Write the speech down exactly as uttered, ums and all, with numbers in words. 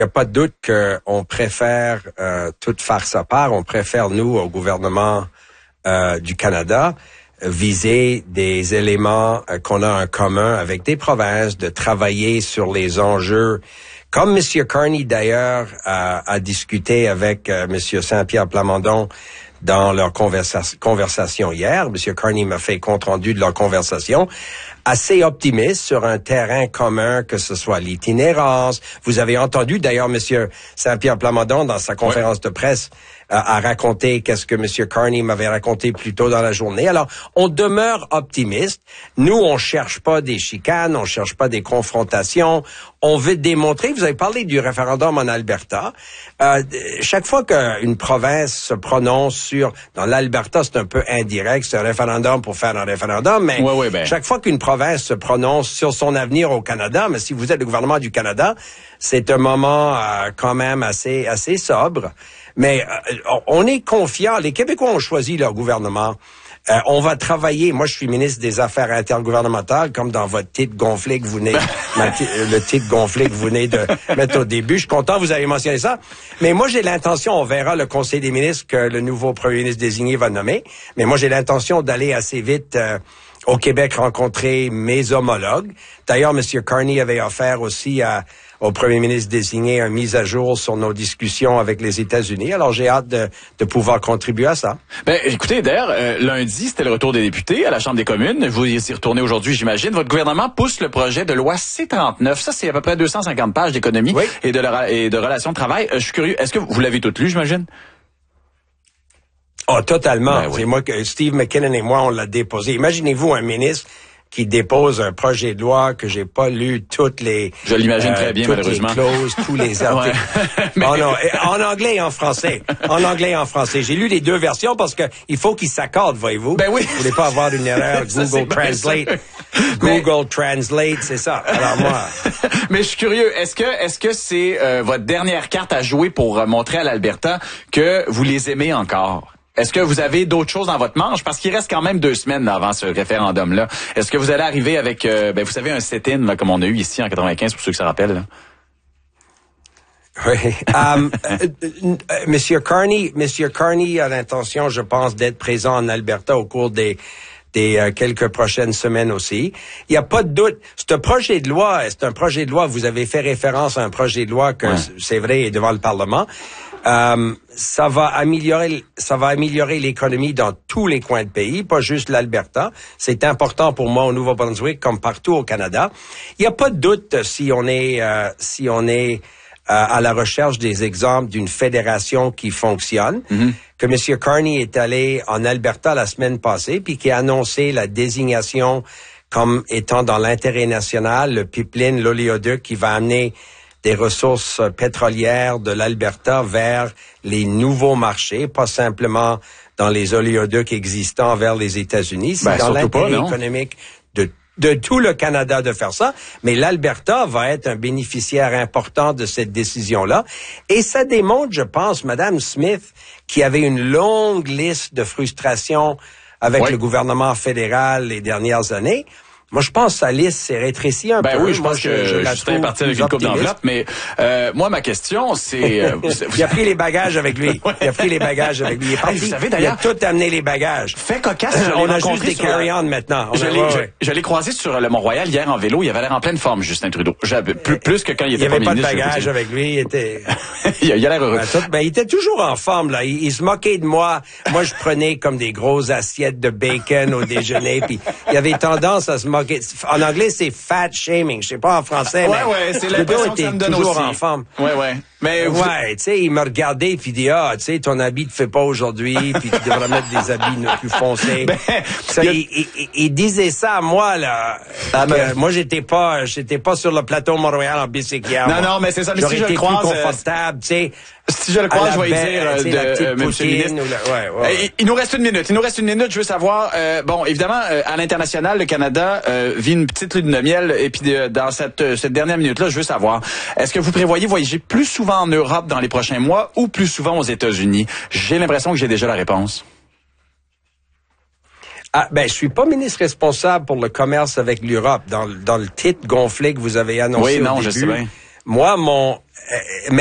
Il n'y a pas de doute qu'on préfère euh, tout faire sa part. On préfère, nous, au gouvernement euh, du Canada, viser des éléments euh, qu'on a en commun avec des provinces, de travailler sur les enjeux. Comme M. Carney, d'ailleurs, a, a discuté avec euh, M. Saint-Pierre Plamondon dans leur conversa- conversation hier. M. Carney m'a fait compte-rendu de leur conversation, assez optimiste sur un terrain commun, que ce soit l'itinérance. Vous avez entendu, d'ailleurs, M. Saint-Pierre Plamondon, dans sa conférence ouais. de presse, euh, a raconté qu'est-ce que M. Carney m'avait raconté plus tôt dans la journée. Alors, on demeure optimiste. Nous, on cherche pas des chicanes, on cherche pas des confrontations. On veut démontrer, vous avez parlé du référendum en Alberta. Euh, chaque fois qu'une province se prononce sur, dans l'Alberta, c'est un peu indirect, c'est un référendum pour faire un référendum, mais ouais, ouais, ben. chaque fois qu'une province se prononce sur son avenir au Canada, mais si vous êtes le gouvernement du Canada, c'est un moment euh, quand même assez assez sobre. Mais euh, on est confiant. Les Québécois ont choisi leur gouvernement. Euh, on va travailler. Moi, je suis ministre des Affaires intergouvernementales, comme dans votre titre gonflé que vous venez, le titre gonflé que vous venez de mettre au début. Je suis content que vous avez mentionné ça. Mais moi, j'ai l'intention, on verra le Conseil des ministres que le nouveau premier ministre désigné va nommer. Mais moi, j'ai l'intention d'aller assez vite euh, au Québec rencontrer mes homologues. D'ailleurs, M. Carney avait offert aussi à au premier ministre désigné une mise à jour sur nos discussions avec les États-Unis. Alors, j'ai hâte de, de pouvoir contribuer à ça. Ben, écoutez, d'ailleurs, euh, lundi, c'était le retour des députés à la Chambre des communes. Vous y y retournez aujourd'hui, j'imagine. Votre gouvernement pousse le projet de loi C trente-neuf. Ça, c'est à peu près deux cent cinquante pages d'économie oui. et, de la, et de relations de travail. Euh, je suis curieux, est-ce que vous l'avez tout lu, j'imagine? Oh, totalement. Ben oui. C'est moi que Steve McKinnon et moi, on l'a déposé. Imaginez-vous un ministre qui dépose un projet de loi que j'ai pas lu toutes les... Je l'imagine euh, très bien, toutes malheureusement. les clauses, tous les articles. ouais. Mais... Oh non, en anglais et en français. En anglais et en français. J'ai lu les deux versions parce que il faut qu'ils s'accordent, voyez-vous. Ben oui. Vous voulez pas avoir une erreur. ça, Google Translate. Google Mais... Translate, c'est ça. Alors moi... Mais je suis curieux. Est-ce que est-ce que c'est euh, votre dernière carte à jouer pour euh, montrer à l'Alberta que vous les aimez encore? Est-ce que vous avez d'autres choses dans votre manche? Parce qu'il reste quand même deux semaines là, avant ce référendum-là. Est-ce que vous allez arriver avec, euh, ben vous savez, un sit-in là, comme on a eu ici en quatre-vingt-quinze, pour ceux qui se rappellent? Là? Oui. Um, euh, Monsieur Carney, Monsieur Carney a l'intention, je pense, d'être présent en Alberta au cours des des euh, quelques prochaines semaines aussi. Il n'y a pas de doute. Ce projet de loi, c'est un projet de loi, vous avez fait référence à un projet de loi que, ouais. c'est vrai, est devant le Parlement. Euh, ça va améliorer, ça va améliorer l'économie dans tous les coins de pays, pas juste l'Alberta. C'est important pour moi au Nouveau-Brunswick comme partout au Canada. Il n'y a pas de doute si on est, euh, si on est euh, à la recherche des exemples d'une fédération qui fonctionne. Mm-hmm. Que M. Carney est allé en Alberta la semaine passée, puis qui a annoncé la désignation comme étant dans l'intérêt national, le pipeline, l'oléoduc qui va amener des ressources pétrolières de l'Alberta vers les nouveaux marchés, pas simplement dans les oléoducs existants vers les États-Unis. C'est ben, dans l'intérêt économique de, de tout le Canada de faire ça. Mais l'Alberta va être un bénéficiaire important de cette décision-là. Et ça démontre, je pense, Mme Smith, qui avait une longue liste de frustrations avec oui. le gouvernement fédéral les dernières années. Moi, je pense que sa liste s'est rétrécie un ben peu. Ben oui, je pense je, que je, je, je serais parti avec une coupe d'enveloppe, mais euh, moi, ma question, c'est... Euh, vous, il a pris les bagages avec lui. Il a pris les bagages avec lui. Il est parti. Hey, vous savez, d'ailleurs, il a tout amené les bagages. Fait cocasse, on a juste des carry-on maintenant. On je, l'ai, ouais, ouais. je, je l'ai croisé sur le Mont-Royal hier en vélo. Il avait l'air en pleine forme, Justin Trudeau. Plus, plus que quand il était premier ministre. Il n'y avait pas de bagages avec lui. Il était... il a l'air heureux. Ben, tout, ben, il était toujours en forme, là. Il, il se moquait de moi. Moi, je prenais comme des grosses assiettes de bacon au déjeuner. Puis il avait tendance à se moquer. En anglais, c'est fat shaming. Je sais pas en français, ouais, mais ouais, c'est l'impression que ça me donne toujours aussi. en forme. Ouais, ouais. Mais vous... ouais, tu sais, il me regardait puis il dit ah, tu sais, ton habit te fait pas aujourd'hui, puis tu devrais mettre des habits plus foncés. Ben, ça, a... il, il, il disait ça à moi là. Ah, ben... Moi, j'étais pas, j'étais pas sur le plateau Mont-Royal en bicyclette. Non, non, mais c'est ça. Mais J'aurais si je été le croise, plus confortable, tu sais. Si je le croise, je vais dire euh, de euh, Monsieur le ministre. La... Ouais, ouais, ouais. Il, il nous reste une minute. Il nous reste une minute. Je veux savoir. Euh, bon, évidemment, euh, à l'international, le Canada euh, vit une petite lune de miel. Et puis de, dans cette, euh, cette dernière minute-là, je veux savoir, est-ce que vous prévoyez voyager plus souvent en Europe dans les prochains mois ou plus souvent aux États-Unis? J'ai l'impression que j'ai déjà la réponse. Ah, ben, je suis pas ministre responsable pour le commerce avec l'Europe. Dans, dans le titre gonflé que vous avez annoncé oui, non, au début, je sais bien. moi, mon... Euh,